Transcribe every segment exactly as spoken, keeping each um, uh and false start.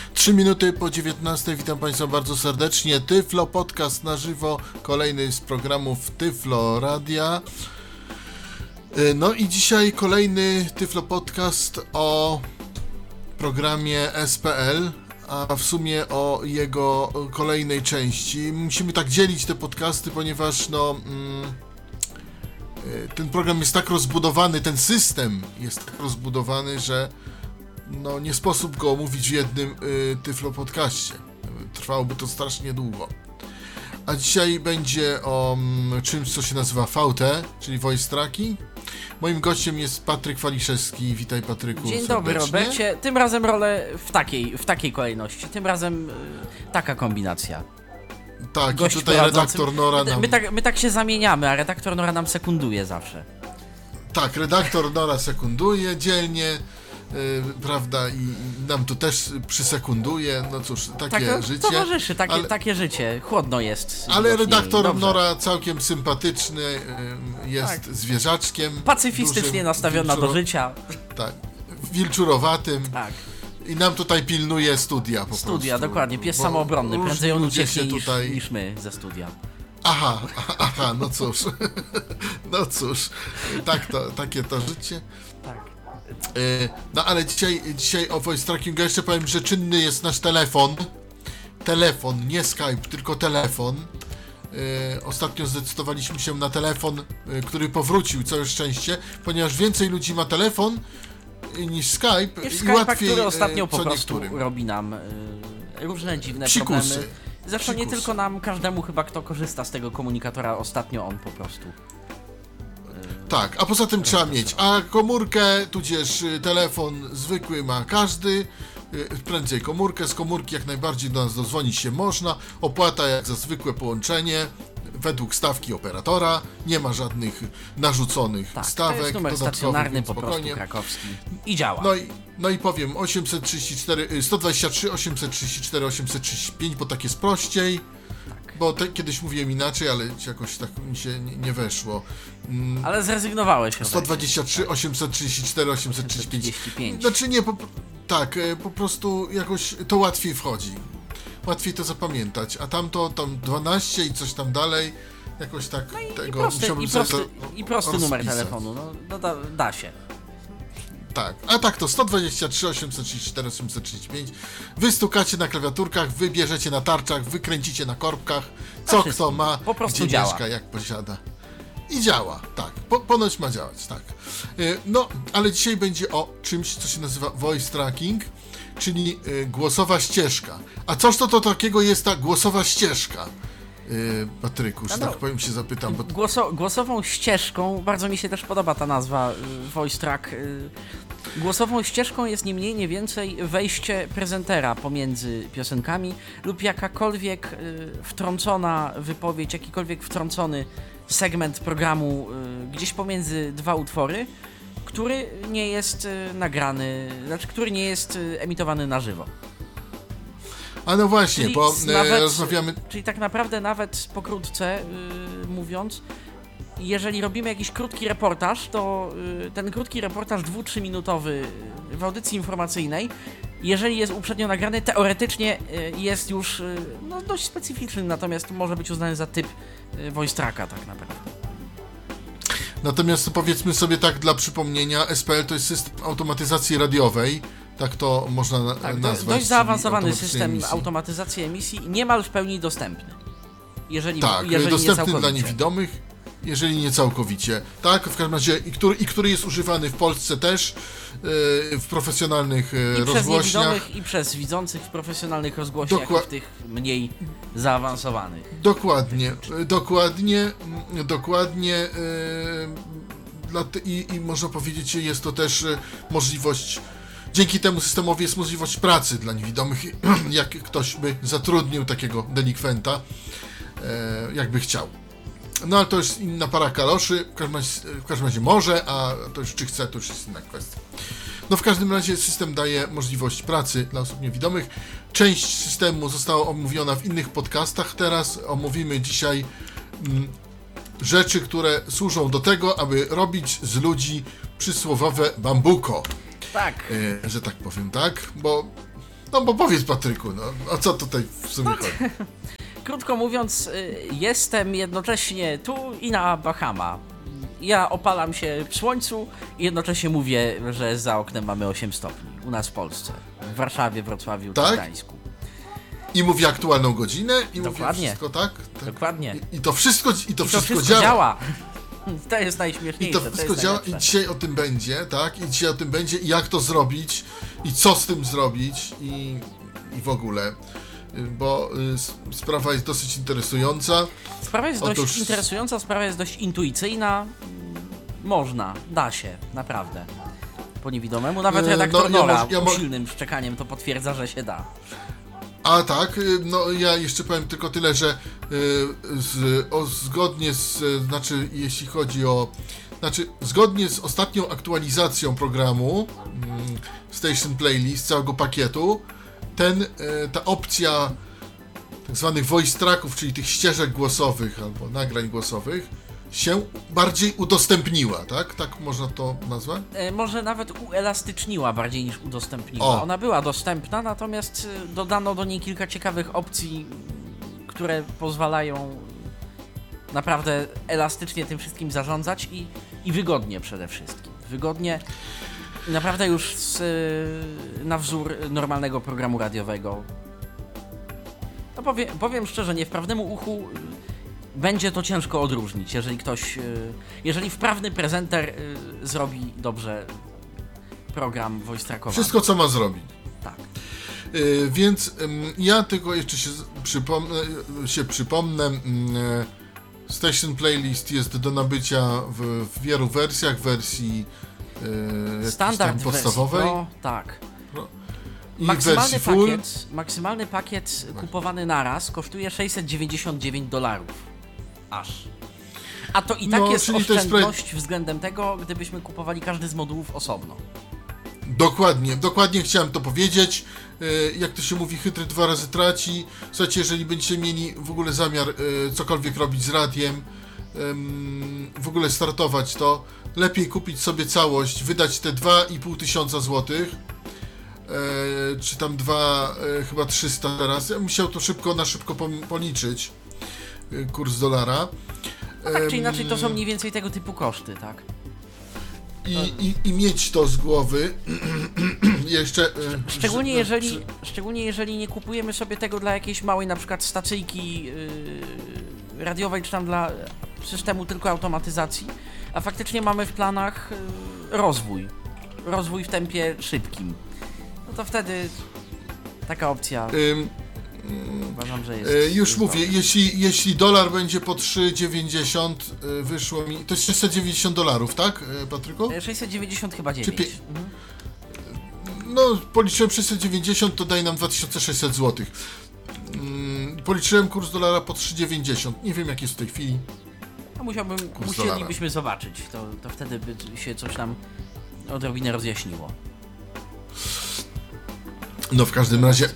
Trzy minuty po dziewiętnastej. Witam Państwa bardzo serdecznie. Tyflo Podcast na żywo, kolejny z programów Tyflo Radia. No i dzisiaj kolejny Tyflo Podcast o programie S P L, a w sumie o jego kolejnej części. Musimy tak dzielić te podcasty, ponieważ no... Mm, ten program jest tak rozbudowany, ten system jest tak rozbudowany, że no nie sposób go omówić w jednym y, Tyflo podcaście. Trwałoby to strasznie długo. A dzisiaj będzie o mm, czymś, co się nazywa V T, czyli Voice Tracking. Moim gościem jest Patryk Waliszewski. Witaj, Patryku. Dzień serdecznie. dobry, Robercie. Tym razem rolę w takiej, w takiej kolejności. Tym razem y, taka kombinacja. Tak, Gość i tutaj prowadzący. redaktor Nora nam... My tak, my tak się zamieniamy, a redaktor Nora nam sekunduje zawsze. Tak, redaktor Nora sekunduje dzielnie, yy, prawda, i, i nam tu też przysekunduje, no cóż, takie Tak, no, życie. towarzyszy, takie, ale, takie życie, chłodno jest. ale widocznie. redaktor Dobrze. Nora całkiem sympatyczny, yy, jest Tak. zwierzaczkiem. Pacyfistycznie dużym, nastawiona wilczuro- do życia. Tak, wilczurowatym. Tak. I nam tutaj pilnuje studia po Studia, prostu. dokładnie, pies bo samoobronny. różni Prędzej on ludzie ucieknie się niż, tutaj... niż my ze studia. Aha, aha, no cóż, no cóż, tak to, takie to życie. Tak. Yy, No ale dzisiaj, dzisiaj o voice trackingu jeszcze powiem, że czynny jest nasz telefon. Telefon, nie Skype, tylko telefon. Yy, ostatnio zdecydowaliśmy się na telefon, yy, który powrócił, całe szczęście, ponieważ więcej ludzi ma telefon yy, niż Skype Niż i Skype'a, łatwiej który ostatnio yy, po co prostu niektórym. robi nam y, różne dziwne Psikusy. problemy. Zresztą nie Psikusy. tylko nam, każdemu chyba, kto korzysta z tego komunikatora, ostatnio on po prostu. Tak, a poza tym trzeba mieć a komórkę, tudzież y, telefon zwykły ma każdy, y, prędzej komórkę, z komórki jak najbardziej do nas dodzwonić się można, opłata jak za zwykłe połączenie, według stawki operatora, nie ma żadnych narzuconych Tak, stawek, to jest numer dodatkowych, stacjonarny, więc po prostu spokojnie. krakowski i działa. No i, no i powiem osiemset trzydzieści cztery, y, sto dwadzieścia trzy, osiemset trzydzieści cztery, osiemset trzydzieści pięć, bo tak jest prościej. Bo te, kiedyś mówiłem inaczej, ale jakoś tak mi się nie, nie weszło. Mm, Ale zrezygnowałeś chyba. sto dwadzieścia trzy, osiemset trzydzieści cztery, osiemset trzydzieści pięć. trzydzieści pięć. Znaczy nie, po, tak, e, po prostu jakoś to łatwiej wchodzi. Łatwiej to zapamiętać, a tamto tam dwanaście i coś tam dalej, jakoś tak I tego prosty, musiałbym i sobie prosty, za- i prosty numer rozpisać. telefonu, no, no da, da się. Tak, a tak to sto dwadzieścia trzy, osiemset trzydzieści cztery, osiemset trzydzieści pięć. Wy stukacie na klawiaturkach, wy bierzecie na tarczach, wykręcicie na korbkach, co wszystkim. kto ma, Po prostu gdzie działa. mieszka, jak posiada. I działa, tak, po, ponoć ma działać, tak. Y, No, ale dzisiaj będzie o czymś, co się nazywa voice tracking, czyli y, głosowa ścieżka. A coż to, to takiego jest ta głosowa ścieżka? Y, Patryku, że No, tak powiem się zapytam, bo Głoso, głosową ścieżką, bardzo mi się też podoba ta nazwa, y, voice track. Y, głosową ścieżką jest nie mniej, nie więcej wejście prezentera pomiędzy piosenkami lub jakakolwiek y, wtrącona wypowiedź, jakikolwiek wtrącony segment programu y, gdzieś pomiędzy dwa utwory, który nie jest y, nagrany, znaczy który nie jest y, emitowany na żywo. a no właśnie, Czyli bo z- y, nawet- rozmawiamy... Czyli tak naprawdę nawet pokrótce yy, mówiąc, jeżeli robimy jakiś krótki reportaż, to yy, ten krótki reportaż dwu trzy minutowy yy, w audycji informacyjnej, jeżeli jest uprzednio nagrany, teoretycznie yy, jest już yy, no, dość specyficzny, natomiast może być uznany za typ yy, voice tracka tak naprawdę. Natomiast powiedzmy sobie tak dla przypomnienia, S P L to jest system automatyzacji radiowej, tak to można na- Tak, do, nazwać. dość czyli zaawansowany automatycznej system emisji. automatyzacji emisji, niemal w pełni dostępny. Jeżeli, Tak, jeżeli nie dostępny dla całkowicie. niewidomych, jeżeli nie całkowicie. Tak, w każdym razie, i który, i który jest używany w Polsce też, yy, w profesjonalnych yy, I przez rozgłośniach. niewidomych, i przez widzących w profesjonalnych rozgłośniach, Dokła- i w tych mniej zaawansowanych. Dokładnie, yy, dokładnie, mm, dokładnie. Yy, dla te, i, I można powiedzieć, że jest to też yy, możliwość. Dzięki temu systemowi jest możliwość pracy dla niewidomych, jak ktoś by zatrudnił takiego delikwenta, e, jakby chciał. No ale to jest inna para kaloszy, w każdym, razie, w każdym razie może, a to już czy chce, to już jest inna kwestia. No w każdym razie system daje możliwość pracy dla osób niewidomych. Część systemu została omówiona w innych podcastach, teraz omówimy dzisiaj mm, rzeczy, które służą do tego, aby robić z ludzi przysłowiowe bambuko. Tak. E, że tak powiem, tak? Bo No bo powiedz, Patryku, no, o co tutaj w sumie chodzi? Krótko mówiąc, y, jestem jednocześnie tu i na Bahama. Ja opalam się w słońcu i jednocześnie mówię, że za oknem mamy osiem stopni. U nas w Polsce. W Warszawie, Wrocławiu, Tak? Gdańsku. I mówi aktualną godzinę i Dokładnie. mówi wszystko, tak? tak. Dokładnie. I, I to wszystko, i to I to wszystko, wszystko działa. działa. To jest I najśmieszniejsze. to to wszystko jest działa i najlepsze. dzisiaj o tym będzie, tak? I dzisiaj o tym będzie i jak to zrobić i co z tym zrobić i, i w ogóle. Bo y, s- sprawa jest dosyć interesująca. Sprawa jest dość Otóż- interesująca, sprawa jest dość intuicyjna. Mm, Można, da się, naprawdę. Po niewidomemu. Nawet E, redaktor no, ja Nora może- ja mo- usilnym szczekaniem to potwierdza, że się da. A tak, y, no ja jeszcze powiem tylko tyle, że y, z, o, zgodnie z, y, znaczy jeśli chodzi o, znaczy zgodnie z ostatnią aktualizacją programu mm, Station Playlist, całego pakietu, ten, y, ta opcja tak zwanych voice tracków, czyli tych ścieżek głosowych albo nagrań głosowych, się bardziej udostępniła, tak? Tak można to nazwać? E, może nawet uelastyczniła bardziej niż udostępniła. O. Ona była dostępna, natomiast e, dodano do niej kilka ciekawych opcji, które pozwalają naprawdę elastycznie tym wszystkim zarządzać i, i wygodnie przede wszystkim. Wygodnie, naprawdę już z, e, na wzór normalnego programu radiowego. No powie, powiem szczerze, niewprawnemu uchu będzie to ciężko odróżnić, jeżeli ktoś, y, jeżeli wprawny prezenter y, zrobi dobrze program voice trackowany. Wszystko, co ma zrobić. Tak. Y, Więc ym, ja tylko jeszcze się z- przypomnę, y, się przypomnę. ym, y, Station Playlist jest do nabycia w, w wielu wersjach, wersji y, jakiejś Standard tam w wersji podstawowej Pro, tak. i w Maksymalny wersji full. pakiet, maksymalny pakiet kupowany naraz kosztuje sześćset dziewięćdziesiąt dziewięć dolarów. Aż. A to i tak No, jest czyli to jest oszczędność względem tego, gdybyśmy kupowali każdy z modułów osobno. Dokładnie, dokładnie chciałem to powiedzieć. Y, Jak to się mówi, chytry dwa razy traci. Słuchajcie, jeżeli będziecie mieli w ogóle zamiar y, cokolwiek robić z radiem, ym, w ogóle startować to, lepiej kupić sobie całość, wydać te dwa i pół tysiąca złotych, y, czy tam dwa, y, chyba trzysta teraz. Ja bym musiał to szybko, na szybko pom- policzyć, y, kurs dolara. No tak czy Ym, inaczej to są mniej więcej tego typu koszty, tak? I, i, i mieć to z głowy. Jeszcze. y, Szczególnie że- jeżeli, że- szczególnie jeżeli nie kupujemy sobie tego dla jakiejś małej na przykład stacyjki yy, radiowej, czy tam dla systemu tylko automatyzacji, a faktycznie mamy w planach yy, rozwój. Rozwój w tempie szybkim. No to wtedy taka opcja Ym, uważam, że jest. E, już jest mówię, dobra. jeśli, jeśli dolar będzie po trzy dziewięćdziesiąt, e, wyszło mi. To jest sześćset dziewięćdziesiąt dolarów, tak, e, Patryku? E, sześćset dziewięćdziesiąt chyba dziewięć. pie- Mhm. No, policzyłem sześćset dziewięćdziesiąt, to daje nam dwa tysiące sześćset złotych. Mm, policzyłem kurs dolara po trzy dziewięćdziesiąt. Nie wiem, jak jest w tej chwili. No musiałbym, Kurs musielibyśmy zobaczyć, to, to wtedy by się coś nam odrobinę rozjaśniło. No, w każdym razie.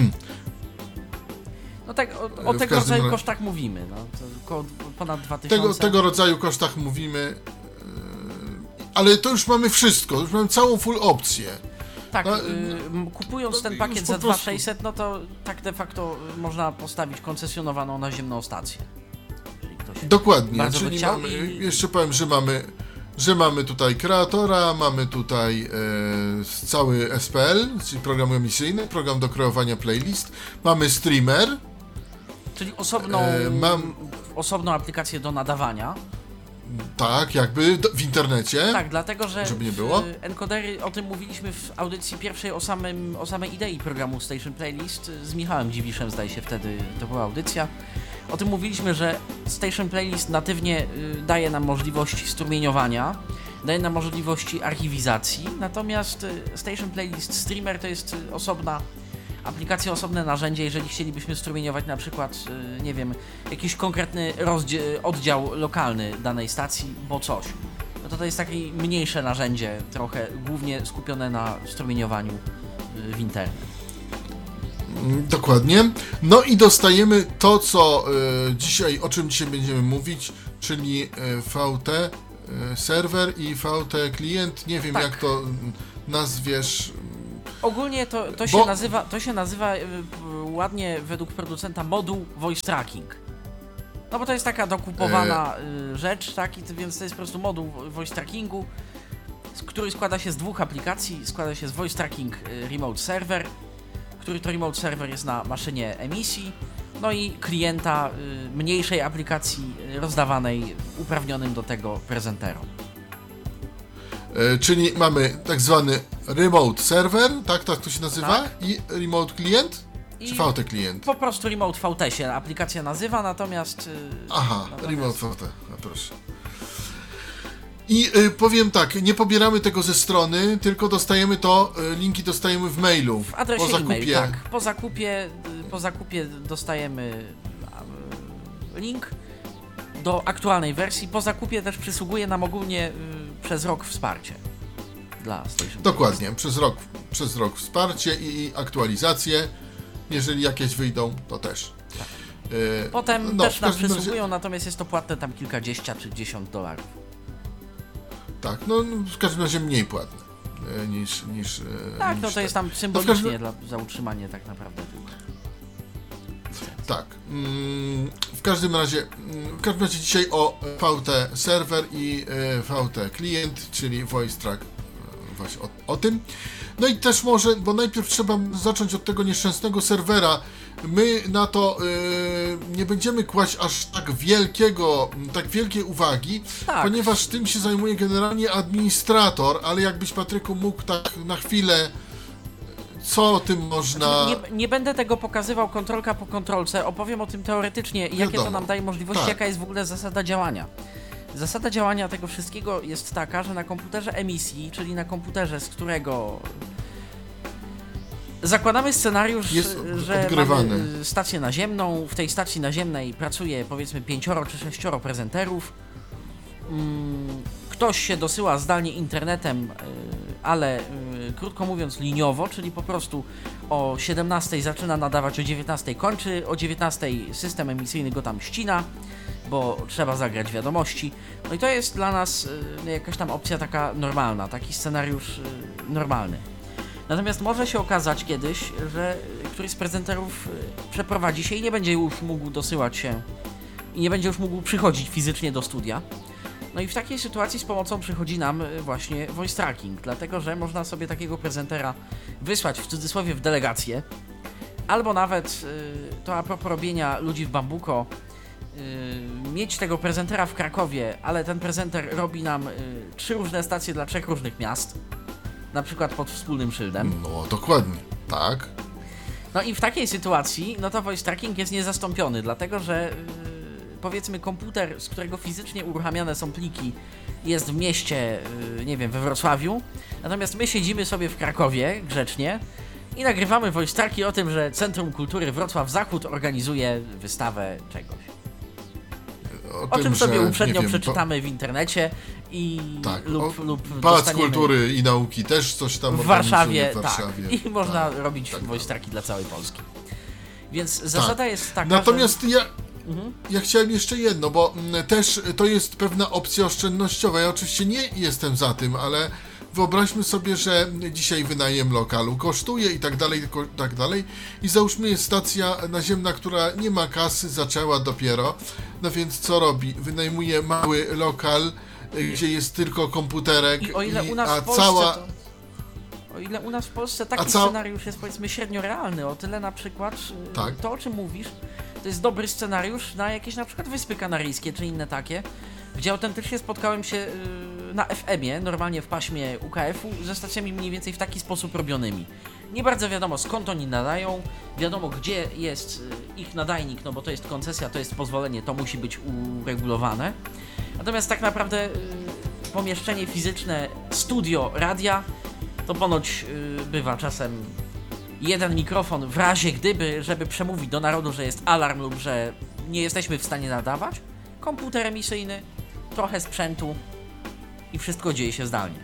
No tak, o, o W tego każdym rodzaju razie- kosztach mówimy, no, to około ponad dwa tysiące. Tego, tego rodzaju kosztach mówimy. e, Ale to już mamy wszystko, już mamy całą full opcję. Tak, no, y, m, kupując no, ten już pakiet po za prostu. dwa tysiące sześćset, no to tak de facto można postawić koncesjonowaną naziemną stację. Jeżeli ktoś Dokładnie, bardzo by czyli chciał mamy, i- jeszcze powiem, że mamy, że mamy tutaj kreatora, mamy tutaj e, cały S P L, czyli program emisyjny, program do kreowania playlist, mamy streamer, Czyli osobną, E, mam- osobną aplikację do nadawania. tak, jakby do, w internecie. Tak, dlatego że Żeby nie w, było. y, encodery, o tym mówiliśmy w audycji pierwszej o, samym, o samej idei programu Station Playlist y, z Michałem Dziwiszem, zdaje się wtedy, to była audycja. O tym mówiliśmy, że Station Playlist natywnie y, daje nam możliwości strumieniowania, daje nam możliwości archiwizacji, natomiast y, Station Playlist Streamer to jest y, osobna aplikacja, osobne narzędzie, jeżeli chcielibyśmy strumieniować na przykład, y, nie wiem, jakiś konkretny rozdzie- oddział lokalny danej stacji, bo coś. No to to jest takie mniejsze narzędzie, trochę głównie skupione na strumieniowaniu y, w internet. Mm, Dokładnie. No i dostajemy to, co e, dzisiaj, o czym dzisiaj będziemy mówić, czyli e, V T e, serwer i V T klient. Nie wiem, Tak. jak to mm, nazwiesz. Ogólnie to, to, się, Bo... nazywa, to się nazywa y, ładnie według producenta moduł voice tracking. No bo to jest taka dokupowana y, rzecz, tak? I to, więc to jest po prostu moduł voice trackingu, który składa się z dwóch aplikacji. Składa się z voice tracking y, remote server, który to remote server jest na maszynie emisji, no i klienta y, mniejszej aplikacji y, rozdawanej uprawnionym do tego prezenterom. E, czyli mamy tak zwany remote server, tak, tak to się nazywa, Tak. i remote client, I czy V T client? Po prostu remote V T się aplikacja nazywa, natomiast... y, Aha, natomiast... remote V T, no proszę. I y, powiem tak, nie pobieramy tego ze strony, tylko dostajemy to, y, linki dostajemy w mailu. W adresie po zakupie. e-mail, tak. Po zakupie, y, po zakupie dostajemy y, link do aktualnej wersji. Po zakupie też przysługuje nam ogólnie y, przez rok wsparcie dla Station. Dokładnie, przez rok, przez rok wsparcie i aktualizacje. Jeżeli jakieś wyjdą, to też. Tak. Y, Potem no, też w nam każdym razie- przysługują, natomiast jest to płatne tam kilkadziesiąt czy dziesiąt dolarów. Tak, no w każdym razie mniej płatne y, niż... niż y, Tak, niż no to te. jest tam No symbolicznie w każdym- dla, za utrzymanie tak naprawdę tylko. Tak. Mm, w każdym razie, mm, w każdym razie dzisiaj o V T serwer i e, V T client, czyli voice track, e, właśnie o, o tym. No i też może, bo najpierw trzeba zacząć od tego nieszczęsnego serwera. My na to e, nie będziemy kłaść aż tak wielkiego, tak wielkiej uwagi, Tak. ponieważ tym się zajmuje generalnie administrator, ale jakbyś, Patryku, mógł tak na chwilę, co o tym można... Nie, nie będę tego pokazywał kontrolka po kontrolce, opowiem o tym teoretycznie, jakie Wiadomo. to nam daje możliwości, Tak. jaka jest w ogóle zasada działania. Zasada działania tego wszystkiego jest taka, że na komputerze emisji, czyli na komputerze, z którego zakładamy scenariusz, Jest że odgrywany. mamy stację naziemną, w tej stacji naziemnej pracuje powiedzmy pięcioro czy sześcioro prezenterów. Mm, Ktoś się dosyła zdalnie internetem, y, ale y, krótko mówiąc liniowo, czyli po prostu o siedemnastej zaczyna nadawać, o dziewiętnastej kończy, o dziewiętnastej system emisyjny go tam ścina, bo trzeba zagrać wiadomości. No i to jest dla nas y, jakaś tam opcja taka normalna, taki scenariusz y, normalny. Natomiast może się okazać kiedyś, że któryś z prezenterów y, przeprowadzi się i nie będzie już mógł dosyłać się i nie będzie już mógł przychodzić fizycznie do studia. No i w takiej sytuacji z pomocą przychodzi nam y, właśnie voice tracking, dlatego że można sobie takiego prezentera wysłać w cudzysłowie w delegację, albo nawet, y, to a propos robienia ludzi w Bambuko, y, mieć tego prezentera w Krakowie, ale ten prezenter robi nam y, trzy różne stacje dla trzech różnych miast, na przykład pod wspólnym szyldem. No, dokładnie, tak. No i w takiej sytuacji, no to voice tracking jest niezastąpiony, dlatego że yy, powiedzmy komputer, z którego fizycznie uruchamiane są pliki, jest w mieście, yy, nie wiem, we Wrocławiu, natomiast my siedzimy sobie w Krakowie grzecznie i nagrywamy voice tracki o tym, że Centrum Kultury Wrocław Zachód organizuje wystawę czegoś. O, O tym, czym sobie że, uprzednio nie wiem, przeczytamy w internecie i Tak, lub, o, lub Pałac dostaniemy Kultury i Nauki też coś tam w organizuje Warszawie, w Warszawie. tak. I można tak, robić tak, voice tak. tracki dla całej Polski. Więc zasada jest taka, Natomiast że... ja, Mhm. ja chciałem jeszcze jedno, bo mm, też to jest pewna opcja oszczędnościowa. Ja oczywiście nie jestem za tym, ale wyobraźmy sobie, że dzisiaj wynajem lokalu kosztuje i tak dalej, ko- tak dalej. I załóżmy jest stacja naziemna, która nie ma kasy, zaczęła dopiero. No więc co robi? Wynajmuje mały lokal, y, gdzie jest tylko komputerek, I o ile i- u nas a w Polsce cała... to... O ile u nas w Polsce taki ca- scenariusz jest powiedzmy średnio realny, o tyle na przykład y, Tak. to, o czym mówisz, to jest dobry scenariusz na jakieś na przykład Wyspy Kanaryjskie czy inne takie, gdzie autentycznie spotkałem się y, na F M ie, normalnie w paśmie U K F u, ze stacjami mniej więcej w taki sposób robionymi. Nie bardzo wiadomo skąd oni nadają, wiadomo gdzie jest y, ich nadajnik, no bo to jest koncesja, to jest pozwolenie, to musi być uregulowane. Natomiast tak naprawdę y, pomieszczenie fizyczne, studio radia, to ponoć y, bywa czasem jeden mikrofon w razie gdyby, żeby przemówić do narodu, że jest alarm lub że nie jesteśmy w stanie nadawać, komputer emisyjny, trochę sprzętu i wszystko dzieje się zdalnie.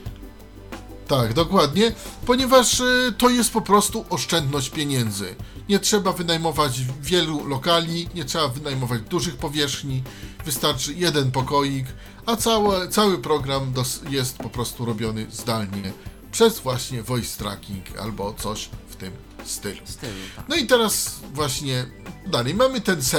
Tak, dokładnie, ponieważ y, to jest po prostu oszczędność pieniędzy. Nie trzeba wynajmować wielu lokali, nie trzeba wynajmować dużych powierzchni, wystarczy jeden pokoik, a cały, cały program dos- jest po prostu robiony zdalnie przez właśnie voice tracking albo coś w tym stylu. stylu, tak. No i teraz właśnie dalej mamy ten